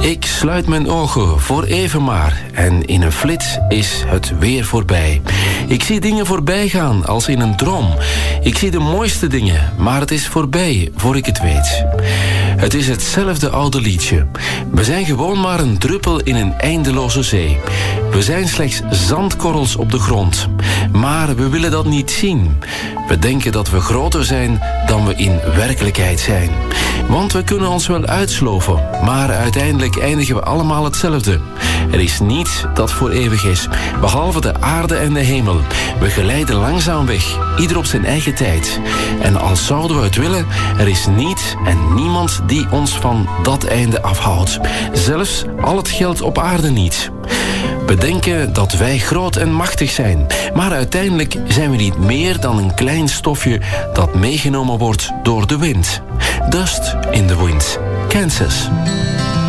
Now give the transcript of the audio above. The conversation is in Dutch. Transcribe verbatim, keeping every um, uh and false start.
Ik sluit mijn ogen voor even maar en in een flits is het weer voorbij. Ik zie dingen voorbij gaan als in een droom. Ik zie de mooiste dingen, maar het is voorbij voor ik het weet. Het is hetzelfde oude liedje. We zijn gewoon maar een druppel in een eindeloze zee. We zijn slechts zandkorrels op de grond. Maar we willen dat niet zien. We denken dat we groter zijn dan we in werkelijkheid zijn. Want we kunnen ons wel uitsloven, maar uiteindelijk eindigen we allemaal hetzelfde. Er is niets dat voor eeuwig is, behalve de aarde en de hemel. We glijden langzaam weg, ieder op zijn eigen tijd. En als zouden we het willen, er is niets en niemand die ons van dat einde afhoudt. Zelfs al het geld op aarde niet. We denken dat wij groot en machtig zijn, maar uiteindelijk zijn we niet meer dan een klein stofje dat meegenomen wordt door de wind. Dust in the Wind, Kansas.